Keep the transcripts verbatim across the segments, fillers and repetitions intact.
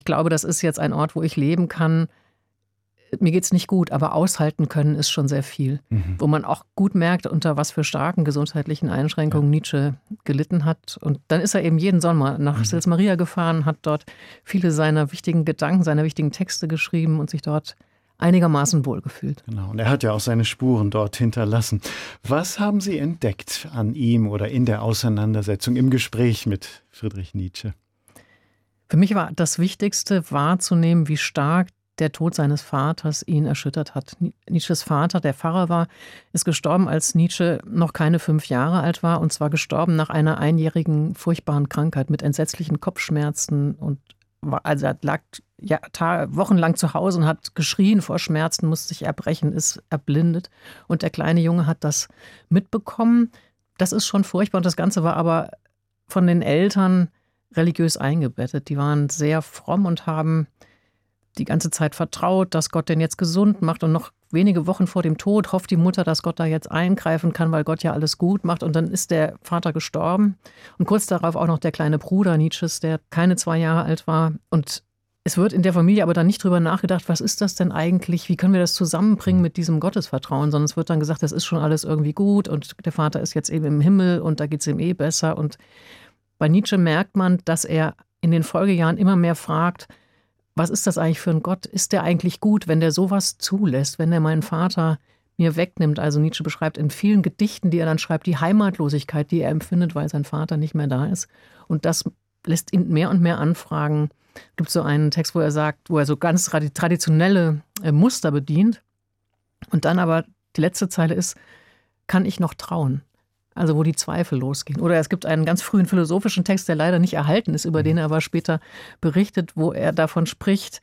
Ich glaube, das ist jetzt ein Ort, wo ich leben kann. Mir geht's nicht gut, aber aushalten können ist schon sehr viel. Mhm. Wo man auch gut merkt, unter was für starken gesundheitlichen Einschränkungen ja. Nietzsche gelitten hat. Und dann ist er eben jeden Sommer nach mhm. Sils Maria gefahren, hat dort viele seiner wichtigen Gedanken, seiner wichtigen Texte geschrieben und sich dort einigermaßen wohlgefühlt. Genau, und er hat ja auch seine Spuren dort hinterlassen. Was haben Sie entdeckt an ihm oder in der Auseinandersetzung, im Gespräch mit Friedrich Nietzsche? Für mich war das Wichtigste wahrzunehmen, wie stark der Tod seines Vaters ihn erschüttert hat. Nietzsches Vater, der Pfarrer war, ist gestorben, als Nietzsche noch keine fünf Jahre alt war, und zwar gestorben nach einer einjährigen furchtbaren Krankheit mit entsetzlichen Kopfschmerzen. Und war, also er lag ja, Tage, wochenlang zu Hause und hat geschrien vor Schmerzen, musste sich erbrechen, ist erblindet. Und der kleine Junge hat das mitbekommen. Das ist schon furchtbar, und das Ganze war aber von den Eltern religiös eingebettet. Die waren sehr fromm und haben die ganze Zeit vertraut, dass Gott den jetzt gesund macht, und noch wenige Wochen vor dem Tod hofft die Mutter, dass Gott da jetzt eingreifen kann, weil Gott ja alles gut macht. Und dann ist der Vater gestorben und kurz darauf auch noch der kleine Bruder Nietzsches, der keine zwei Jahre alt war. Und es wird in der Familie aber dann nicht drüber nachgedacht, was ist das denn eigentlich, wie können wir das zusammenbringen mit diesem Gottesvertrauen, sondern es wird dann gesagt, das ist schon alles irgendwie gut und der Vater ist jetzt eben im Himmel und da geht es ihm eh besser. Und bei Nietzsche merkt man, dass er in den Folgejahren immer mehr fragt, was ist das eigentlich für ein Gott? Ist der eigentlich gut, wenn der sowas zulässt, wenn der meinen Vater mir wegnimmt? Also Nietzsche beschreibt in vielen Gedichten, die er dann schreibt, die Heimatlosigkeit, die er empfindet, weil sein Vater nicht mehr da ist. Und das lässt ihn mehr und mehr anfragen. Es gibt so einen Text, wo er sagt, wo er so ganz traditionelle Muster bedient. Und dann aber die letzte Zeile ist, kann ich noch trauen? Also wo die Zweifel losgehen. Oder es gibt einen ganz frühen philosophischen Text, der leider nicht erhalten ist, über den er aber später berichtet, wo er davon spricht,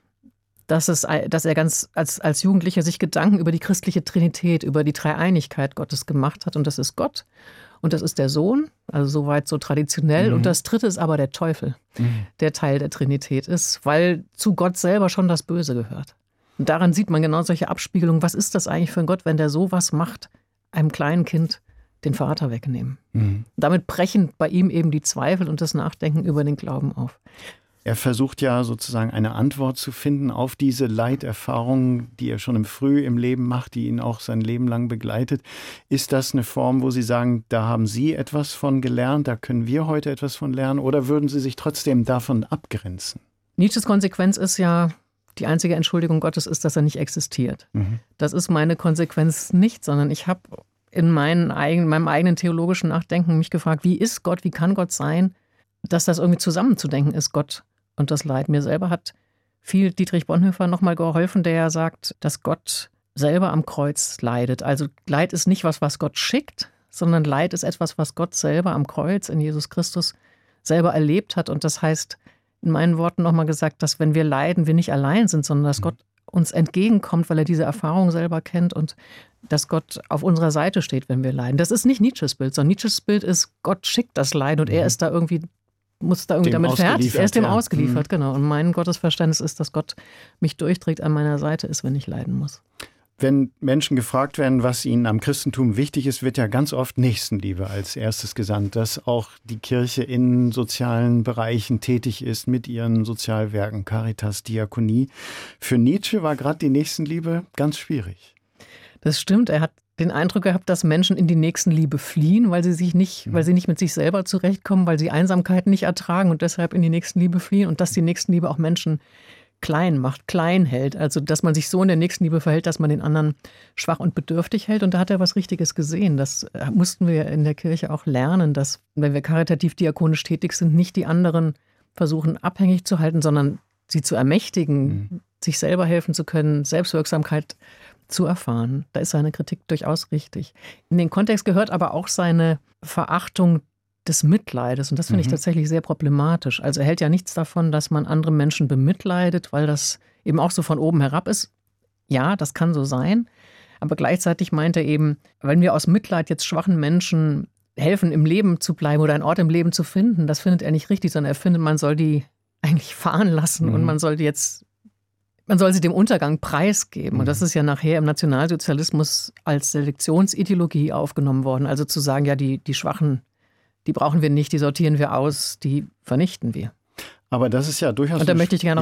dass, es, dass er ganz als, als Jugendlicher sich Gedanken über die christliche Trinität, über die Dreieinigkeit Gottes gemacht hat. Und das ist Gott und das ist der Sohn, also soweit so traditionell. Mhm. Und das dritte ist aber der Teufel, mhm. der Teil der Trinität ist, weil zu Gott selber schon das Böse gehört. Und daran sieht man genau solche Abspiegelungen. Was ist das eigentlich für ein Gott, wenn der sowas macht, einem kleinen Kind den Vater wegnehmen? Mhm. Damit brechen bei ihm eben die Zweifel und das Nachdenken über den Glauben auf. Er versucht ja sozusagen eine Antwort zu finden auf diese Leiterfahrung, die er schon im Früh im Leben macht, die ihn auch sein Leben lang begleitet. Ist das eine Form, wo Sie sagen, da haben Sie etwas von gelernt, da können wir heute etwas von lernen, oder würden Sie sich trotzdem davon abgrenzen? Nietzsches Konsequenz ist ja, die einzige Entschuldigung Gottes ist, dass er nicht existiert. Mhm. Das ist meine Konsequenz nicht, sondern ich habe in meinen eigenen, meinem eigenen theologischen Nachdenken mich gefragt, wie ist Gott, wie kann Gott sein, dass das irgendwie zusammenzudenken ist, Gott und das Leid. Mir selber hat viel Dietrich Bonhoeffer nochmal geholfen, der ja sagt, dass Gott selber am Kreuz leidet. Also Leid ist nicht was, was Gott schickt, sondern Leid ist etwas, was Gott selber am Kreuz in Jesus Christus selber erlebt hat. Und das heißt, in meinen Worten nochmal gesagt, dass wenn wir leiden, wir nicht allein sind, sondern dass Gott uns entgegenkommt, weil er diese Erfahrung selber kennt und dass Gott auf unserer Seite steht, wenn wir leiden. Das ist nicht Nietzsches Bild, sondern Nietzsches Bild ist, Gott schickt das Leiden und mhm. er ist da irgendwie, muss da irgendwie dem damit fertig. Er ist dem ja. ausgeliefert, mhm. genau. Und mein Gottesverständnis ist, dass Gott mich durchträgt, an meiner Seite ist, wenn ich leiden muss. Wenn Menschen gefragt werden, was ihnen am Christentum wichtig ist, wird ja ganz oft Nächstenliebe als erstes gesandt, dass auch die Kirche in sozialen Bereichen tätig ist mit ihren Sozialwerken, Caritas, Diakonie. Für Nietzsche war gerade die Nächstenliebe ganz schwierig. Das stimmt. Er hat den Eindruck gehabt, dass Menschen in die Nächstenliebe fliehen, weil sie sich nicht, weil sie nicht mit sich selber zurechtkommen, weil sie Einsamkeit nicht ertragen und deshalb in die Nächstenliebe fliehen, und dass die Nächstenliebe auch Menschen klein macht, klein hält. Also, dass man sich so in der Nächstenliebe verhält, dass man den anderen schwach und bedürftig hält. Und da hat er was Richtiges gesehen. Das mussten wir in der Kirche auch lernen, dass, wenn wir karitativ diakonisch tätig sind, nicht die anderen versuchen abhängig zu halten, sondern sie zu ermächtigen, mhm. sich selber helfen zu können, Selbstwirksamkeit zu erfahren. Da ist seine Kritik durchaus richtig. In den Kontext gehört aber auch seine Verachtung des Mitleides. Und das finde mhm. ich tatsächlich sehr problematisch. Also er hält ja nichts davon, dass man andere Menschen bemitleidet, weil das eben auch so von oben herab ist. Ja, das kann so sein. Aber gleichzeitig meint er eben, wenn wir aus Mitleid jetzt schwachen Menschen helfen, im Leben zu bleiben oder einen Ort im Leben zu finden, das findet er nicht richtig, sondern er findet, man soll die eigentlich fahren lassen mhm. und man soll die jetzt, man soll sie dem Untergang preisgeben. Mhm. Und das ist ja nachher im Nationalsozialismus als Selektionsideologie aufgenommen worden. Also zu sagen, ja, die, die Schwachen, die brauchen wir nicht, die sortieren wir aus, die vernichten wir. Aber das ist ja durchaus... Und da möchte ich gerne